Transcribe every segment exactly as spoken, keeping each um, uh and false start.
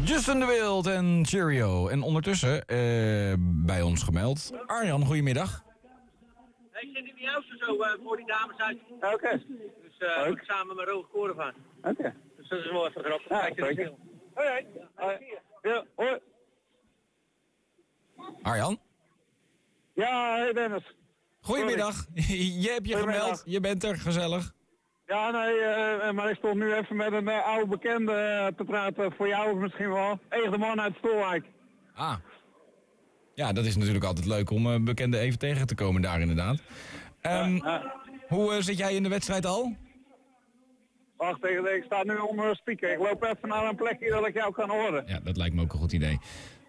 Justin de Wild en Cheerio. En ondertussen uh, bij ons gemeld. Arjan, goedemiddag. Ik zit in die auto zo uh, voor die dames uit. Oké. Okay. Dus uh, ook samen met Roge Koren van. Oké. Okay. Dus dat is wel even grappig. Ja, zeker. Hoi, hoi. Ja, hoi. Arjan? Ja, hey Dennis. Goedemiddag. Je hebt je gemeld. Je bent er, gezellig. Ja, nee, uh, maar ik stond nu even met een uh, oude bekende uh, te praten. Voor jou misschien wel. Eeg de man uit Stolwijk. Ah. Ja, dat is natuurlijk altijd leuk om uh, bekenden even tegen te komen daar inderdaad. Um, ja, ja. Hoe uh, zit jij in de wedstrijd al? Wacht even, ik sta nu onder speaker. Ik loop even naar een plekje dat ik jou kan horen. Ja, dat lijkt me ook een goed idee.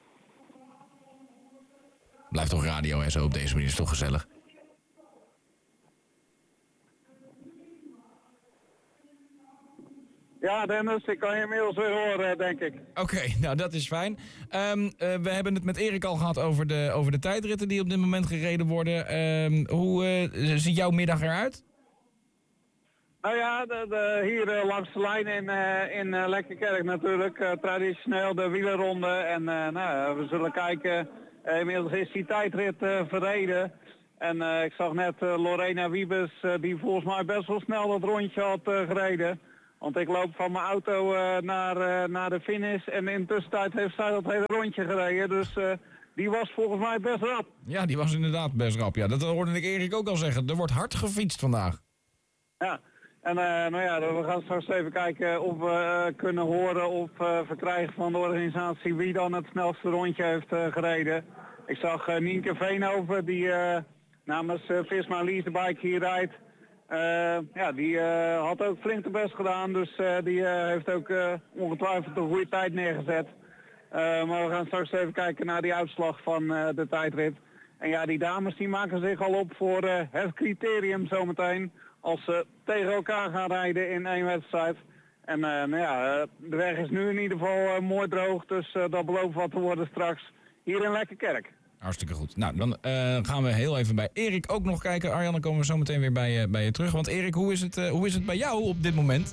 Blijft toch radio en zo op deze manier, is toch gezellig. Ja, Dennis, ik kan je inmiddels weer horen, denk ik. Oké, okay, nou dat is fijn. Um, uh, we hebben het met Erik al gehad over de, over de tijdritten die op dit moment gereden worden. Um, hoe uh, ziet jouw middag eruit? Nou ja, de, de, hier uh, langs de lijn in, uh, in uh, Lekkerkerk natuurlijk. Uh, traditioneel de wielerronde. En uh, nou, we zullen kijken. Uh, inmiddels is die tijdrit uh, verreden. En uh, ik zag net uh, Lorena Wiebes, uh, die volgens mij best wel snel dat rondje had uh, gereden. Want ik loop van mijn auto uh, naar, uh, naar de finish en in de tussentijd heeft zij dat hele rondje gereden. Dus uh, die was volgens mij best rap. Ja, die was inderdaad best rap. Ja, dat hoorde ik Erik ook al zeggen. Er wordt hard gefietst vandaag. Ja, en uh, nou ja, we gaan straks even kijken of we uh, kunnen horen of uh, verkrijgen van de organisatie wie dan het snelste rondje heeft uh, gereden. Ik zag uh, Nienke Veenhoven die uh, namens uh, Visma Leasebike hier rijdt. Uh, ja, die uh, had ook flink de best gedaan, dus uh, die uh, heeft ook uh, ongetwijfeld een goede tijd neergezet. Uh, maar we gaan straks even kijken naar die uitslag van uh, de tijdrit. En ja, die dames die maken zich al op voor uh, het criterium zometeen, als ze tegen elkaar gaan rijden in één wedstrijd. En uh, nou ja, uh, de weg is nu in ieder geval uh, mooi droog, dus uh, dat belooft wat te worden straks hier in Lekkerkerk. Hartstikke goed. Nou, dan uh, gaan we heel even bij Erik ook nog kijken. Arjan, dan komen we zo meteen weer bij, uh, bij je terug. Want Erik, hoe is, het, uh, hoe is het bij jou op dit moment?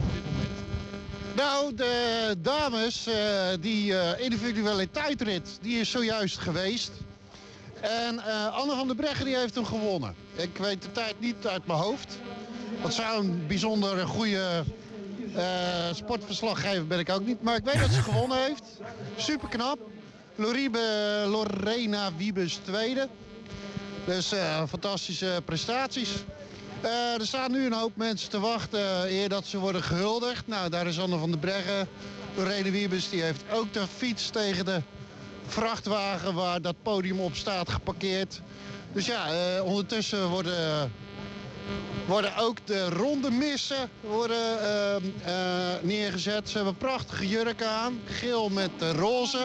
Nou, de dames, uh, die uh, individuele tijdrit, die is zojuist geweest. En uh, Anne van der Breggen die heeft hem gewonnen. Ik weet de tijd niet uit mijn hoofd. Dat zou een bijzonder goede uh, sportverslaggever ben ik ook niet. Maar ik weet dat ze gewonnen heeft. Super knap. Loribe, Lorena Wiebes tweede. Dus uh, fantastische prestaties. Uh, er staan nu een hoop mensen te wachten uh, eer dat ze worden gehuldigd. Nou, daar is Anne van der Breggen. Lorena Wiebes die heeft ook de fiets tegen de vrachtwagen waar dat podium op staat geparkeerd. Dus ja, uh, ondertussen worden, worden ook de ronde missen worden, uh, uh, neergezet. Ze hebben prachtige jurken aan, geel met uh, roze.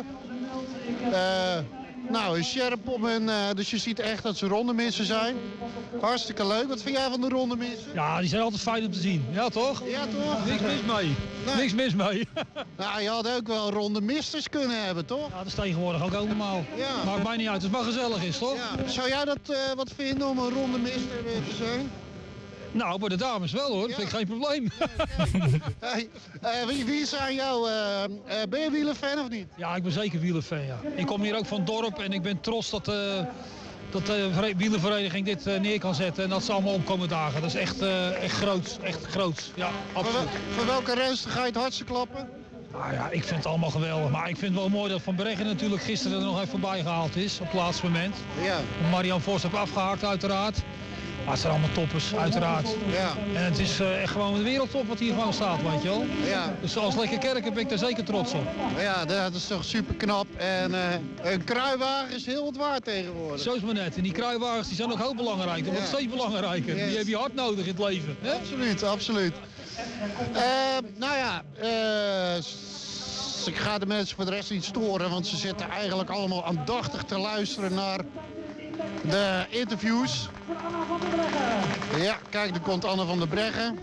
Uh, nou, een sjerp om hen, uh, dus je ziet echt dat ze rondemissen zijn. Hartstikke leuk. Wat vind jij van de rondemissen? Ja, die zijn altijd fijn om te zien. Ja, toch? Ja, toch? Niks mis mee. Nee. Niks mis mee. Nou, je had ook wel rondemisters kunnen hebben, toch? Ja, dat is tegenwoordig ook ook normaal. Ja. Maakt mij niet uit, als het maar gezellig is, toch? Ja. Zou jij dat uh, wat vinden om een rondemister te zijn? Nou, bij de dames wel hoor, dat ja. vind ik geen probleem. Hey, uh, wie, wie zijn jou? Uh, uh, ben je wielerfan of niet? Ja, ik ben zeker wielerfan, ja. Ik kom hier ook van het dorp en ik ben trots dat, uh, dat de wielervereniging dit uh, neer kan zetten. En dat ze allemaal opkomen dagen. Dat is echt, uh, echt groot, echt groot. Ja, absoluut. Voor, voor welke renster ga je het hardste klappen? Nou ja, ik vind het allemaal geweldig. Maar ik vind het wel mooi dat Van Breggen natuurlijk gisteren er nog even voorbij gehaald is. Op het laatste moment. Ja. Marianne Vos heeft afgehaakt uiteraard. Maar het zijn allemaal toppers, uiteraard. Ja. En het is uh, echt gewoon de wereldtop wat hier gewoon staat, weet je wel. Ja. Dus als Lekkerkerk ben ik daar zeker trots op. Ja, dat is toch super knap. En uh, een kruiwagen is heel wat waard tegenwoordig. Zo is maar net. En die kruiwagens die zijn ook heel belangrijk. Dat wordt ja. steeds belangrijker. Yes. Die heb je hard nodig in het leven. Hè? Absoluut, absoluut. Uh, nou ja, uh, ik ga de mensen voor de rest niet storen. Want ze zitten eigenlijk allemaal aandachtig te luisteren naar de interviews. Ja, kijk, er komt Anne van der Breggen.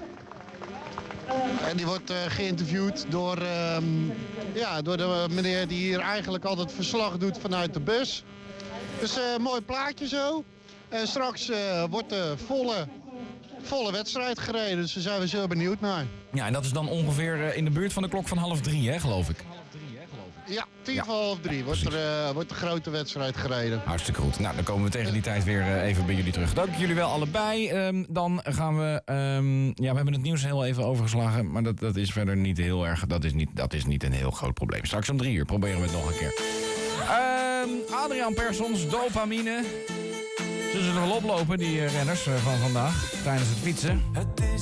En die wordt uh, geïnterviewd door, uh, ja, door de meneer die hier eigenlijk altijd verslag doet vanuit de bus. Dus een uh, mooi plaatje zo. En straks uh, wordt de volle, volle wedstrijd gereden. Dus daar zijn we zo benieuwd naar. Ja, en dat is dan ongeveer uh, in de buurt van de klok van half drie, hè, geloof ik. Ja, tien voor half drie wordt er, uh, wordt de grote wedstrijd gereden. Hartstikke goed. Nou, dan komen we tegen die tijd weer uh, even bij jullie terug. Dank jullie wel allebei. Um, dan gaan we... Um, ja, we hebben het nieuws heel even overgeslagen. Maar dat, dat is verder niet heel erg... Dat is niet, dat is niet een heel groot probleem. Straks om drie uur proberen we het nog een keer. Um, Adriaan Persons, dopamine. Ze zullen wel oplopen, die uh, renners uh, van vandaag. Tijdens het fietsen.